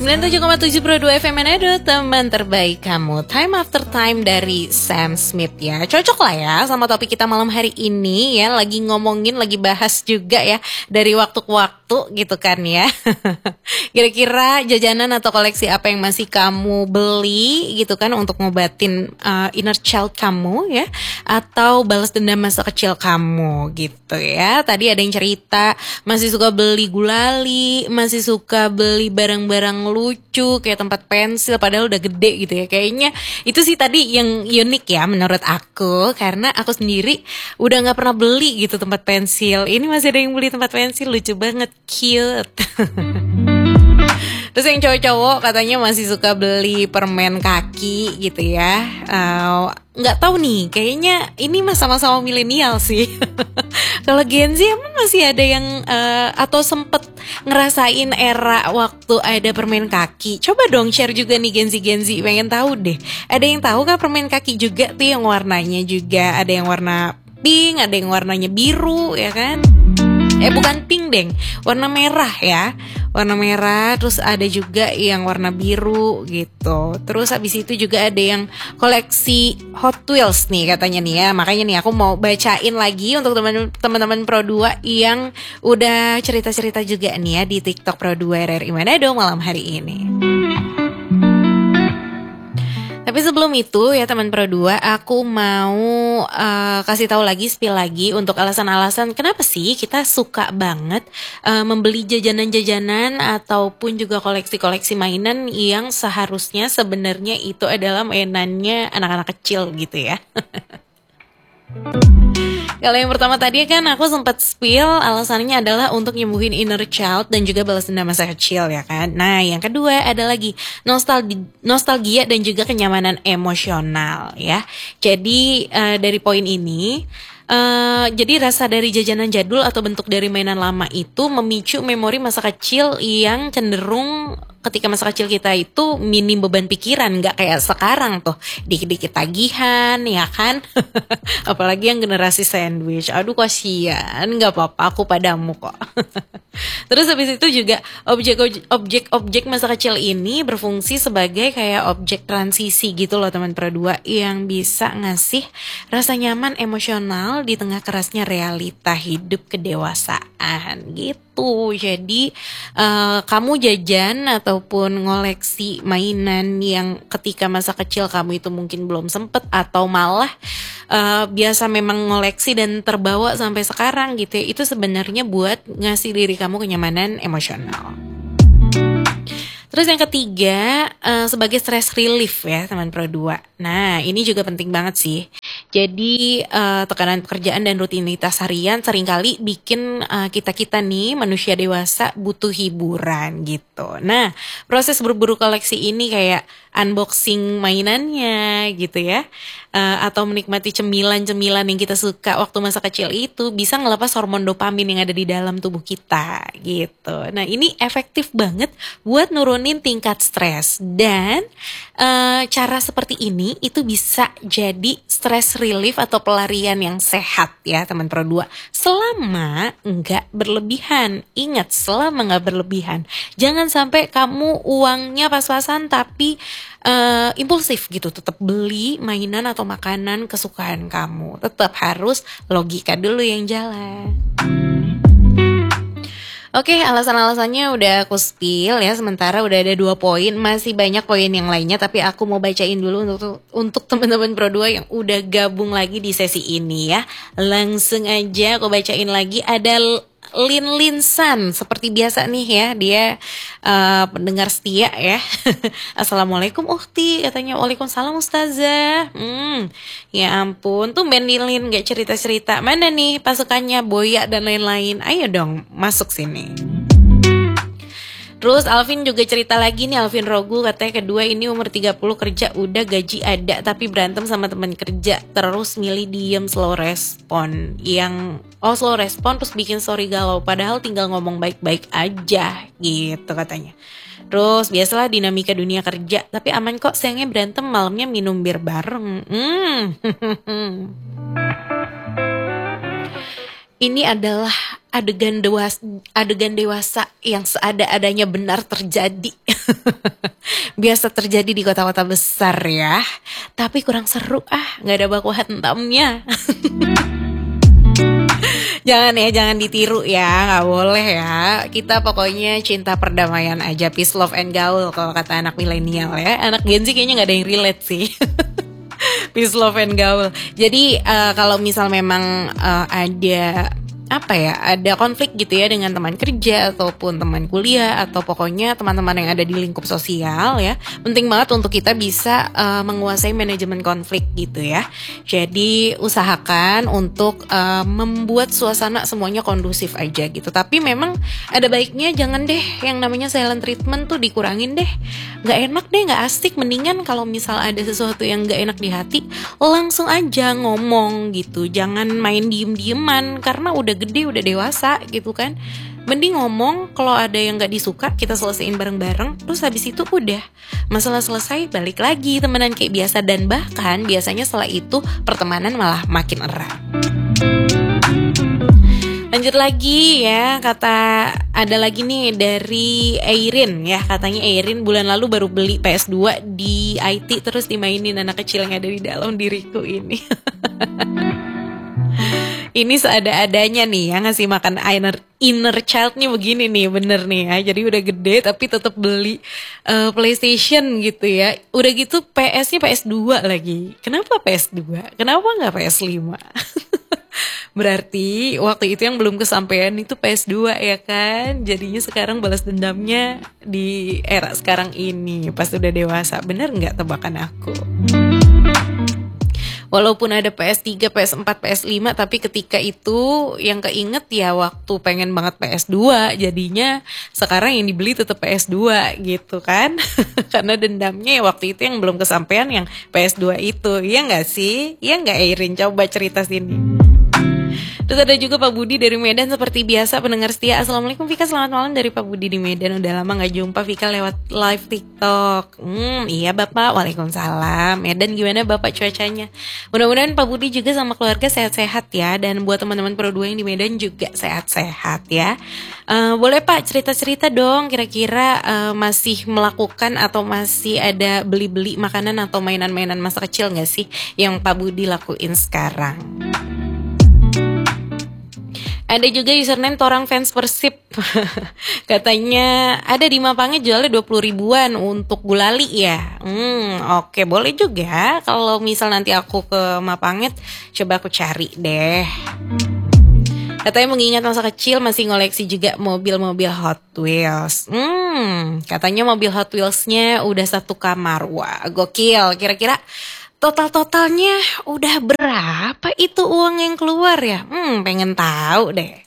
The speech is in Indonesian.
97,7 Pro 2 FM Manado, teman terbaik kamu. Time After Time dari Sam Smith ya. Cocok lah ya sama topik kita malam hari ini ya. Lagi ngomongin, lagi bahas juga ya dari waktu ke waktu gitu kan ya. Kira-kira jajanan atau koleksi apa yang masih kamu beli gitu kan untuk ngobatin inner child kamu ya, atau balas dendam masa kecil kamu gitu ya. Tadi ada yang cerita masih suka beli gulali, masih suka beli barang-barang lucu kayak tempat pensil padahal udah gede gitu ya. Kayaknya itu sih tadi yang unik ya menurut aku, karena aku sendiri udah gak pernah beli gitu tempat pensil. Ini masih ada yang beli tempat pensil, lucu banget, cute. Terus yang cowok-cowok katanya masih suka beli permen kaki gitu ya. Nggak tahu nih, kayaknya ini masa-masa milenial sih. Kalau Gen Z emang masih ada yang atau sempet ngerasain era waktu ada permen kaki. Coba dong share juga nih Gen Z, pengen tahu deh. Ada yang tahu kan permen kaki juga tuh yang warnanya juga ada yang warna pink, ada yang warnanya biru ya kan? Bukan pink deng, warna merah ya. Warna merah, terus ada juga yang warna biru gitu. Terus habis itu juga ada yang koleksi Hot Wheels nih katanya nih ya. Makanya nih aku mau bacain lagi untuk teman-teman Pro 2 yang udah cerita-cerita juga nih ya di TikTok Pro 2 RRI Manado malam hari ini. Tapi sebelum itu ya teman Pro 2, aku mau kasih tahu lagi, spill lagi untuk alasan-alasan kenapa sih kita suka banget membeli jajanan-jajanan ataupun juga koleksi-koleksi mainan yang seharusnya sebenarnya itu adalah mainannya anak-anak kecil gitu ya. Kalau yang pertama tadi kan aku sempat spill alasannya adalah untuk nyembuhin inner child dan juga balas dendam masa kecil ya kan. Nah yang kedua ada lagi nostalgia dan juga kenyamanan emosional ya. Jadi dari poin ini jadi rasa dari jajanan jadul atau bentuk dari mainan lama itu memicu memori masa kecil yang cenderung ketika masa kecil kita itu minim beban pikiran, nggak kayak sekarang tuh dikit-dikit tagihan ya kan. Apalagi yang generasi sandwich, aduh kasihan, nggak apa-apa aku padamu kok. Terus habis itu juga objek masa kecil ini berfungsi sebagai kayak objek transisi gitu loh teman Pro 2, yang bisa ngasih rasa nyaman emosional di tengah kerasnya realita hidup kedewasaan gitu. Jadi kamu jajan ataupun ngoleksi mainan yang ketika masa kecil kamu itu mungkin belum sempet, atau malah biasa memang ngoleksi dan terbawa sampai sekarang gitu ya, itu sebenarnya buat ngasih diri kamu kenyamanan emosional. Terus yang ketiga sebagai stress relief ya teman Pro 2. Nah ini juga penting banget sih. Jadi tekanan pekerjaan dan rutinitas harian seringkali bikin kita nih manusia dewasa butuh hiburan gitu. Nah proses berburu koleksi ini kayak unboxing mainannya gitu ya, atau menikmati cemilan-cemilan yang kita suka waktu masa kecil itu bisa ngelepas hormon dopamin yang ada di dalam tubuh kita gitu. Nah ini efektif banget buat nurunin tingkat stres, dan cara seperti ini itu bisa jadi stress relief atau pelarian yang sehat ya teman Pro 2, selama nggak berlebihan. Ingat, selama nggak berlebihan. Jangan sampai kamu uangnya pas-pasan tapi impulsif gitu, tetap beli mainan atau makanan kesukaan kamu. Tetap harus logika dulu yang jalan. Oke, alasan-alasannya udah aku spill ya. Sementara udah ada 2 poin, masih banyak poin yang lainnya, tapi aku mau bacain dulu untuk teman-teman Pro 2 yang udah gabung lagi di sesi ini ya. Langsung aja aku bacain lagi. Ada Lin San, seperti biasa nih ya, dia pendengar setia ya. Assalamualaikum Ukti, katanya. Waalaikumsalam Ustazah. Ya ampun, tuh Ben Lin gak cerita-cerita. Mana nih pasukannya, Boya dan lain-lain. Ayo dong masuk sini. Terus Alvin juga cerita lagi nih, Alvin Rogu katanya kedua ini umur 30 kerja udah gaji ada tapi berantem sama teman kerja, terus milih diem slow respon slow respon terus bikin story galau padahal tinggal ngomong baik-baik aja gitu katanya. Terus biasalah dinamika dunia kerja, tapi aman kok, siangnya berantem malamnya minum bir bareng. Ini adalah adegan dewasa yang seada-adanya benar terjadi. Biasa terjadi di kota-kota besar ya. Tapi kurang seru nggak ada baku hantamnya. Jangan ditiru ya, nggak boleh ya. Kita pokoknya cinta perdamaian aja, peace, love, and gaul kalau kata anak milenial ya. Anak Gen Z kayaknya nggak ada yang relate sih. Peace, love, and gaul. Jadi kalau misal memang ada konflik gitu ya dengan teman kerja ataupun teman kuliah atau pokoknya teman-teman yang ada di lingkup sosial ya, penting banget untuk kita bisa menguasai manajemen konflik gitu ya. Jadi usahakan untuk membuat suasana semuanya kondusif aja gitu. Tapi memang ada baiknya jangan deh yang namanya silent treatment tuh dikurangin deh. Gak enak deh, gak asik. Mendingan kalau misal ada sesuatu yang gak enak di hati, langsung aja ngomong gitu. Jangan main diem-dieman karena udah gede, udah dewasa gitu kan. Mending ngomong, kalau ada yang gak disuka kita selesaiin bareng-bareng. Terus habis itu udah masalah selesai, balik lagi temenan kayak biasa. Dan bahkan biasanya setelah itu pertemanan malah makin erat. Lanjut lagi ya, ada lagi nih dari Airin ya. Katanya Airin bulan lalu baru beli PS2 di IT, terus dimainin anak kecil yang ada di dalam diriku ini. Ini seada-adanya nih ya, ngasih makan inner child nih begini nih, bener nih ya. Jadi udah gede tapi tetap beli PlayStation gitu ya. Udah gitu PS-nya PS2 lagi. Kenapa PS2? Kenapa nggak PS5? Berarti waktu itu yang belum kesampaian itu PS2 ya kan. Jadinya sekarang balas dendamnya di era sekarang ini pas udah dewasa. Bener nggak tebakan aku? Walaupun ada PS3, PS4, PS5, tapi ketika itu yang keinget ya waktu pengen banget PS2. Jadinya sekarang yang dibeli tetap PS2 gitu kan. Karena dendamnya ya waktu itu yang belum kesampaian yang PS2 itu. Iya gak sih? Iya gak Airin? Coba cerita sini. Terus ada juga Pak Budi dari Medan, seperti biasa pendengar setia. Assalamualaikum Vika, selamat malam dari Pak Budi di Medan. Udah lama gak jumpa Vika lewat live TikTok. Iya Bapak, waalaikumsalam. Medan gimana Bapak cuacanya? Mudah-mudahan Pak Budi juga sama keluarga sehat-sehat ya. Dan buat teman-teman Pro 2 yang di Medan juga sehat-sehat ya. Boleh Pak cerita-cerita dong, kira-kira masih melakukan atau masih ada beli-beli makanan atau mainan-mainan masa kecil gak sih yang Pak Budi lakuin sekarang? Ada juga username Torang Fans Persib. Katanya ada di Mapangnya jualnya 20 ribuan untuk gulali ya. Oke, boleh juga. Kalau misal nanti aku ke Mapanget, coba aku cari deh. Katanya mengingat masa kecil masih ngoleksi juga mobil-mobil Hot Wheels. Katanya mobil Hot Wheels-nya udah satu kamar. Wah, gokil. Kira-kira totalnya udah berapa itu uang yang keluar ya? Pengen tahu deh.